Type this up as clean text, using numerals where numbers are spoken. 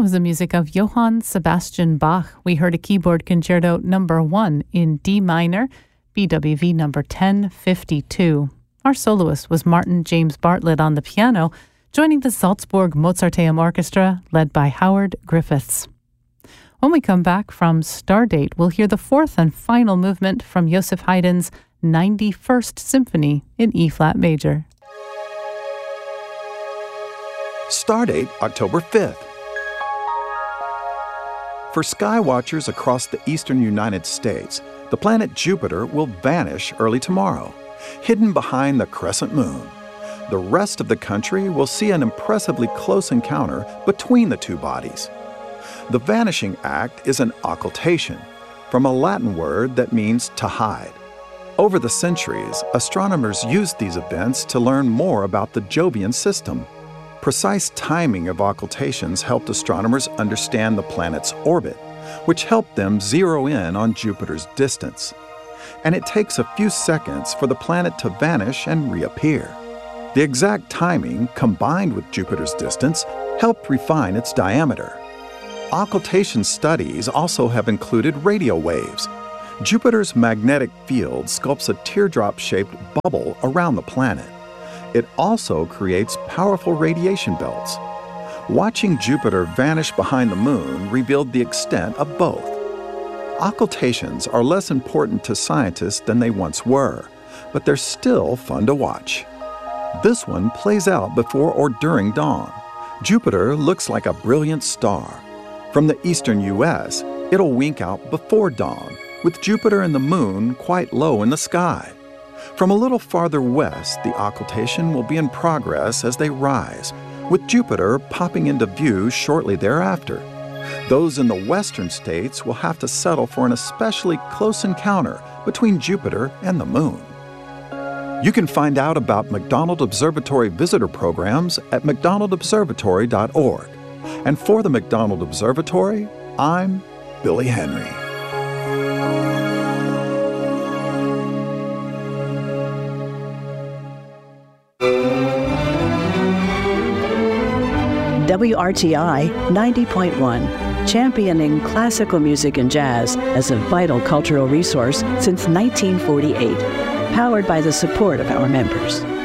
was the music of Johann Sebastian Bach. We heard a keyboard concerto number 1 in D minor, BWV number 1052. Our soloist was Martin James Bartlett on the piano, joining the Salzburg Mozarteum Orchestra, led by Howard Griffiths. When we come back from Stardate, we'll hear the fourth and final movement from Joseph Haydn's 91st Symphony in E-flat major. Stardate, October 5th. For sky watchers across the eastern United States, the planet Jupiter will vanish early tomorrow, hidden behind the crescent moon. The rest of the country will see an impressively close encounter between the two bodies. The vanishing act is an occultation, from a Latin word that means to hide. Over the centuries, astronomers used these events to learn more about the Jovian system. Precise timing of occultations helped astronomers understand the planet's orbit, which helped them zero in on Jupiter's distance. And it takes a few seconds for the planet to vanish and reappear. The exact timing, combined with Jupiter's distance, helped refine its diameter. Occultation studies also have included radio waves. Jupiter's magnetic field sculpts a teardrop-shaped bubble around the planet. It also creates powerful radiation belts. Watching Jupiter vanish behind the moon revealed the extent of both. Occultations are less important to scientists than they once were, but they're still fun to watch. This one plays out before or during dawn. Jupiter looks like a brilliant star. From the eastern U.S., it'll wink out before dawn, with Jupiter and the moon quite low in the sky. From a little farther west, the occultation will be in progress as they rise, with Jupiter popping into view shortly thereafter. Those in the western states will have to settle for an especially close encounter between Jupiter and the moon. You can find out about McDonald Observatory visitor programs at mcdonaldobservatory.org. And for the McDonald Observatory, I'm Billy Henry. WRTI 90.1, championing classical music and jazz as a vital cultural resource since 1948, powered by the support of our members.